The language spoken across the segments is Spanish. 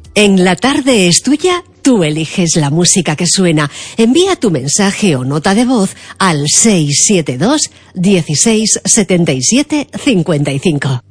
En La Tarde es Tuya, tú eliges la música que suena. Envía tu mensaje o nota de voz al 672 16 77 55.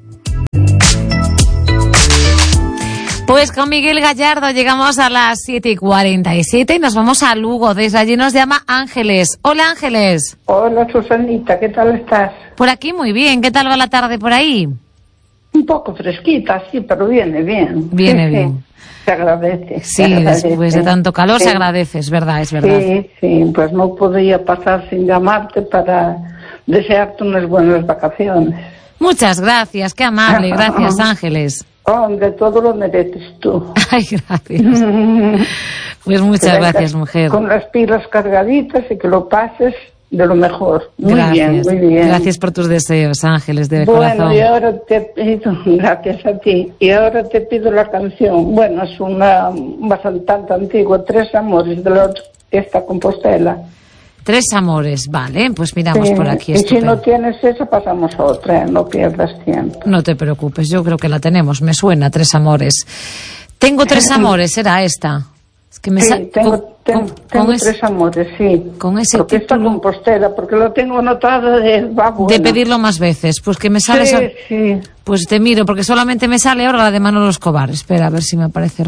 Pues con Miguel Gallardo llegamos a las 7:47 y nos vamos a Lugo. Desde allí nos llama Ángeles. Hola, Ángeles. Hola, Susanita, ¿qué tal estás? Por aquí muy bien. ¿Qué tal va la tarde por ahí? Un poco fresquita, sí, pero viene bien. Viene sí, bien. Sí. Se agradece. Sí, después de tanto calor se agradece, es verdad, es verdad. Sí, pues no podía pasar sin llamarte para desearte unas buenas vacaciones. Muchas gracias, qué amable, gracias, Ángeles. Hombre, todo lo mereces tú. Ay, gracias. Pues muchas gracias, mujer. Con las pilas cargaditas y que lo pases de lo mejor. Muy gracias. Bien, muy bien. Gracias por tus deseos, Ángeles, de bueno, corazón. Y ahora te pido, gracias a ti, y ahora te pido la canción. Bueno, es una bastante antigua, Tres Amores, de la esta Compostela. Tres Amores, vale, pues miramos por aquí. Y si no tienes esa, pasamos a otra, no pierdas tiempo. No te preocupes, yo creo que la tenemos, me suena, Tres Amores. Tengo tres amores, era esta. Es que me tengo Tres Amores, sí. Con ese porque título... esta Compostela, porque lo tengo anotado de pedirlo más veces, pues que me sale... Sí. Pues te miro, porque solamente me sale ahora la de Manolo Escobar. Espera, a ver si me aparece...